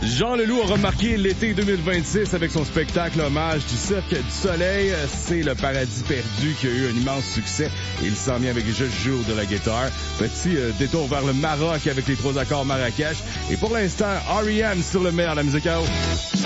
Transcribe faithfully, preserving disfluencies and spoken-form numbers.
Jean Leloup a remarqué l'été deux mille vingt-six avec son spectacle hommage du Cirque du Soleil. C'est le paradis perdu qui a eu un immense succès. Il s'en vient avec Je joue de la guitare. Petit euh, détour vers le Maroc avec les trois accords Marrakech. Et pour l'instant, R E M sur le meilleur de la musique à eau.